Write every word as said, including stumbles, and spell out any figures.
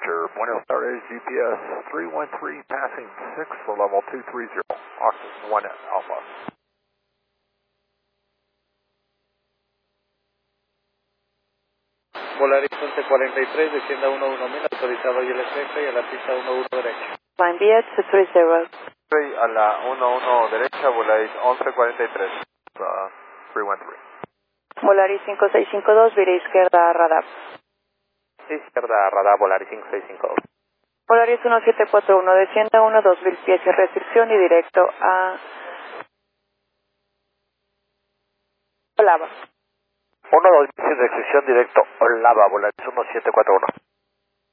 departure. Buenos Aires, G P S three one three, passing six for level two three zero, Oxygen one Alpha. Volaris once cuarenta y tres, descienda uno uno mil, autorizado y el efecto y a la pista uno uno derecha. Line B H two three zero. Soy a la uno uno derecha, Volaris once cuarenta y tres, uh, three one three. Volaris cinco seis cinco dos, vire izquierda a radar. Izquierda, radar, Volaris cinco seis cinco dos. Volaris uno siete cuatro uno, descienda uno dos mil pies sin restricción y directo a Olava. uno dos sin restricción directo, Olava, Volaris uno siete cuatro uno.